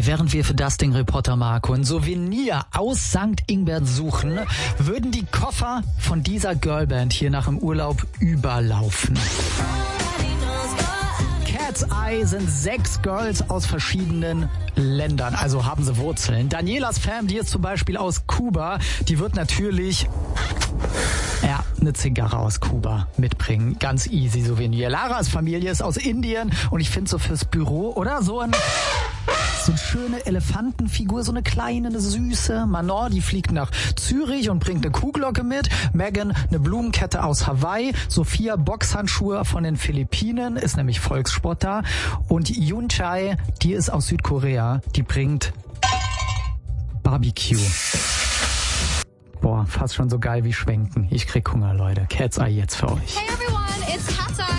Ey, während wir für das Ding Reporter Marco ein Souvenir aus St. Ingbert suchen, würden die Koffer von dieser Girlband hier nach dem Urlaub überlaufen. Cat's Eye sind 6 Girls aus verschiedenen Ländern, also haben sie Wurzeln. Danielas Fam, die ist zum Beispiel aus Kuba, die wird natürlich eine Zigarre aus Kuba mitbringen. Ganz easy Souvenir. Laras Familie ist aus Indien und ich finde so fürs Büro, oder? So eine schöne Elefantenfigur, so eine kleine, eine süße. Manon, die fliegt nach Zürich und bringt eine Kuhglocke mit. Megan, eine Blumenkette aus Hawaii. Sophia, Boxhandschuhe von den Philippinen, ist nämlich Volkssport da. Und Yunchai, die ist aus Südkorea, die bringt Barbecue. Boah, fast schon so geil wie Schwenken. Ich krieg Hunger, Leute. Cat's Eye jetzt für euch. Hey everyone, it's Cat's Eye.